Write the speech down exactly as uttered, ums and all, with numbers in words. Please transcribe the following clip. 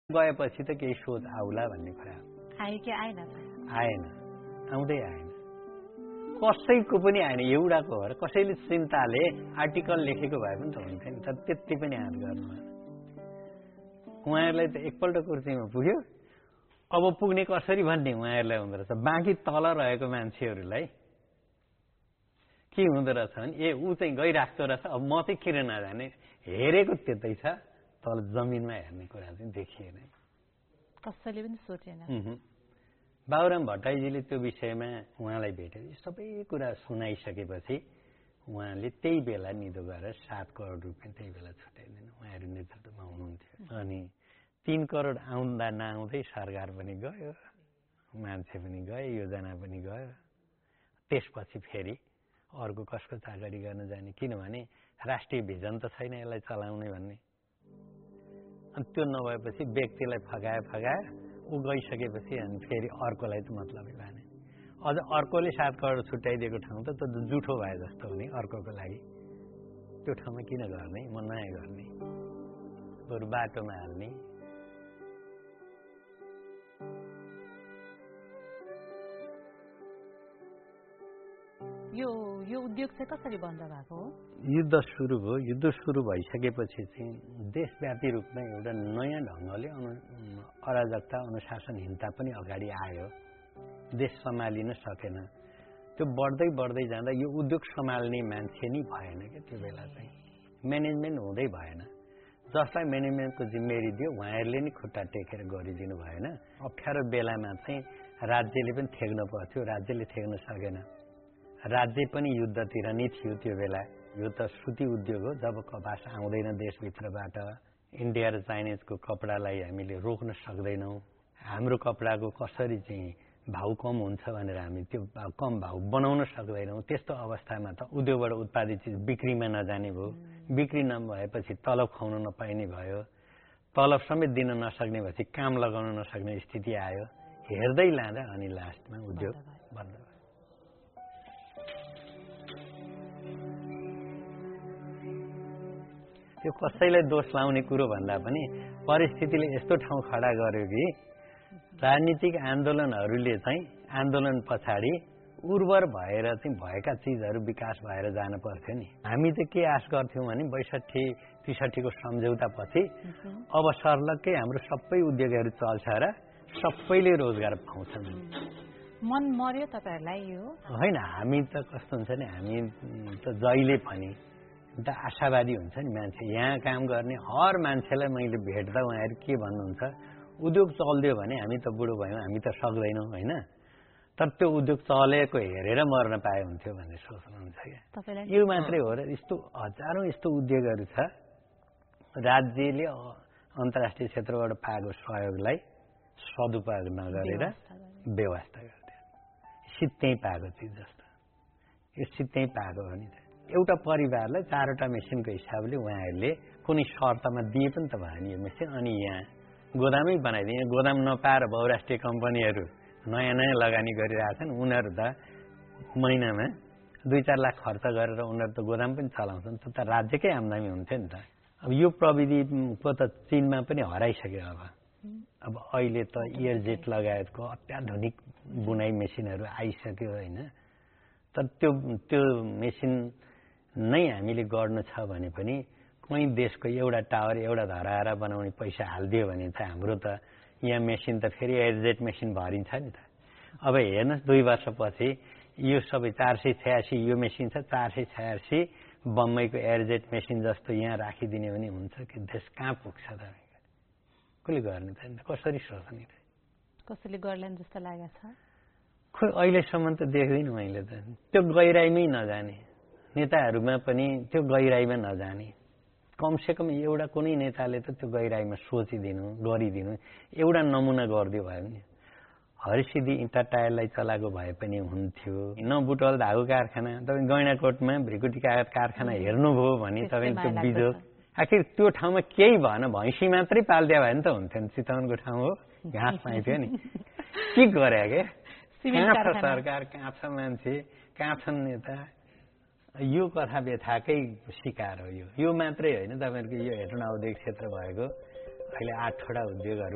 गएपछि त केही सोच आउला भन्ने कुरा आयो कि आएन आएन आउँदै आएन कसैको पनि आएन एउटाको भएर कसैले चिन्ताले आर्टिकल लेखेको भए पनि त हुन्थ्यो नि तर त्यति पनि हात गर्नु उहाँहरूलाई त एकपल्ट कुर्सीमा पुग्यो अब पुग्ने कसरी भन्ने उहाँहरूलाई हुँदो रहेछ बाँकी तल रहेको मान्छेहरूलाई के हुँदो रहेछ भने ए ऊ चाहिँ गइराख्दो रहेछ अब म चाहिँ किन नजाने हेरेको त्यतै छ तल जमिनमा हेर्ने कुरा चाहिँ देखिएन कसैले पनि सोचेन बाबुराम भट्टराईजीले त्यो विषयमा उहाँलाई भेटे सबै कुरा सुनाइसकेपछि उहाँले त्यही बेला निधो गरेर सात करोड रुपियाँ त्यही बेला छुट्याइदिनु उहाँहरू नेतृत्वमा हुनुहुन्थ्यो अनि तीन करोड आउँदा नआउँदै सरकार पनि गयो मान्छे पनि गए योजना पनि गयो त्यसपछि फेरि अर्को कसको चाकरी गर्न जाने किनभने राष्ट्रिय भिजन त छैन यसलाई चलाउने भन्ने अनि त्यो नभएपछि व्यक्तिलाई फगाए फगाए ऊ गइसकेपछि अनि फेरि अर्कोलाई त मतलबै भएन अझ अर्कोले सात करोड छुट्याइदिएको ठाउँ त त्यो जुठो भए जस्तो हुने अर्कोको लागि त्यो ठाउँमा किन गर्ने म नयाँ गर्ने बरु बाटोमा हाल्ने यो यो उद्योग चाहिँ कसरी बन्द भएको हो युद्ध सुरु भयो युद्ध सुरु भइसकेपछि चाहिँ देशव्यापी रूपमा एउटा नयाँ ढङ्गले अराजकता अनुशासनहीनता पनि अगाडि आयो देश सम्हालिन सकेन त्यो बढ्दै बढ्दै जाँदा यो उद्योग सम्हाल्ने मान्छे नि भएन क्या त्यो बेला चाहिँ म्यानेजमेन्ट हुँदै भएन जसलाई म्यानेजमेन्टको जिम्मेवारी दियो उहाँहरूले नि खुट्टा टेकेर गरिदिनु भएन अप्ठ्यारो बेलामा चाहिँ राज्यले पनि ठेक्न पर्थ्यो राज्यले ठेक्न सकेन राज्य पनि युद्धतिर नै थियो त्यो बेला यो त सुती उद्योग हो जब कपास आउँदैन देशभित्रबाट इन्डिया र चाइनिजको कपडालाई हामीले रोक्न सक्दैनौँ हाम्रो कपडाको कसरी चाहिँ भाउ कम हुन्छ भनेर हामी त्यो कम भाउ बनाउन सक्दैनौँ त्यस्तो अवस्थामा त उद्योगबाट उत्पादित चिज बिक्रीमा नजाने भयो बिक्री नभएपछि तलब खुवाउन नपाइने भयो तलब समेत दिन नसक्ने भएपछि काम लगाउन नसक्ने स्थिति आयो हेर्दै लाँदा अनि लास्टमा उद्योग बन्द भयो त्यो कसैलाई दोष लाउने कुरो भन्दा पनि परिस्थितिले यस्तो ठाउँ खडा गर्यो कि राजनीतिक आन्दोलनहरूले चाहिँ आन्दोलन पछाडि उर्वर भएर चाहिँ भएका चिजहरू विकास भएर जान पर्थ्यो नि हामी चाहिँ के आश गर्थ्यौँ भने बैसठी त्रिसठीको सम्झौतापछि अब सर्लक्कै हाम्रो सबै उद्योगहरू चल्छ र सबैले रोजगार पाउँछन् मन मर्यो तपाईहरुलाई यो होइन हामी त कस्तो हुन्छ नि हामी त जहिले पनि त आशावादी हुन्छ नि मान्छे यहाँ काम गर्ने हर मान्छेलाई मैले भेट्दा उहाँहरू के भन्नुहुन्छ उद्योग चल्दियो भने हामी त बुढो भयौँ हामी त सक्दैनौँ होइन तर त्यो उद्योग चलेको हेरेर मर्न पाए हुन्थ्यो भन्ने सोच्नुहुन्छ क्या यो मात्रै हो र यस्तो हजारौँ यस्तो उद्योगहरू छ राज्यले अन्तर्राष्ट्रिय क्षेत्रबाट पाएको सहयोगलाई सदुपयोग नगरेर व्यवस्था गर्थ्यो सित्तै पाएको चिज जस्तो यो सित्तै पाएको हो नि त एउटा परिवारलाई चारवटा मेसिनको हिसाबले उहाँहरूले कुनै शर्तमा दिए पनि त भयो नि यो मेसिन अनि यहाँ गोदामै बनाइदिए गोदाम नपाएर बहुराष्ट्रिय कम्पनीहरू नयाँ नयाँ लगानी गरिरहेछन् उनीहरू त महिनामा दुई चार लाख खर्च गरेर उनीहरू त गोदाम पनि चलाउँछन् त्यो त राज्यकै आम्दानी हुन्थ्यो नि त अब यो प्रविधिको त चीनमा पनि हराइसक्यो अब अब अहिले त एयरजेट लगायतको अत्याधुनिक बुनाइ मेसिनहरू आइसक्यो होइन तर त्यो त्यो मेसिन नै हामीले गर्नु छ भने पनि कुनै देशको एउटा टावर एउटा धराएर बनाउने पैसा हालिदियो भने त हाम्रो त यहाँ मेसिन त फेरि एयरजेट मेसिन भरिन्छ नि त अब हेर्नुहोस् दुई वर्षपछि यो सबै चार सय छयासी यो मेसिन छ चार सय छयासी बम्बईको एयरजेट मेसिन जस्तो यहाँ राखिदिने भने हुन्छ कि देश कहाँ पुग्छ त कसले गर्ने त कसरी सोच्ने त कसैले गर्लान् जस्तो लागेको छ खोइ अहिलेसम्म त देख्दिनँ मैले त त्यो गहिराइमै नजाने नेताहरूमा पनि त्यो गहिराइमा नजाने कमसेकम एउटा कुनै नेताले त त्यो गहिराइमा सोचिदिनु गरिदिनु एउटा नमुना गरिदियो भयो नि हरिसिद्धि इँटा टायरलाई चलाएको भए पनि हुन्थ्यो न बुटवल धागो कारखाना तपाईँ गैँडाकोटमा भ्रिकुटी कागज कारखाना हेर्नुभयो भने तपाईँ त्यो बिजोग आखिर त्यो ठाउँमा केही भएन भैँसी मात्रै पालिदिया भए नि त हुन्थ्यो नि चितवनको ठाउँ हो घाँस पाइन्थ्यो नि के गरे के कहाँ छ सरकार कहाँ छ मान्छे कहाँ छन् नेता यो कथा व्यथाकै शिकार हो यो यो मात्रै होइन तपाईँहरूको यो हेटौँडा औद्योगिक क्षेत्र भएको अहिले आठवटा उद्योगहरू